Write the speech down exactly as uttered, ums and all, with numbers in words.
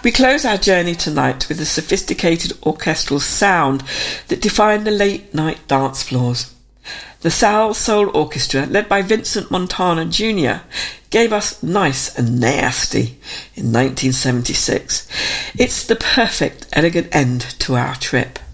We close our journey tonight with the sophisticated orchestral sound that defined the late-night dance floors. The Sal Soul Orchestra, led by Vincent Montana Junior, gave us Nice and Nasty in nineteen seventy-six. It's the perfect, elegant end to our trip.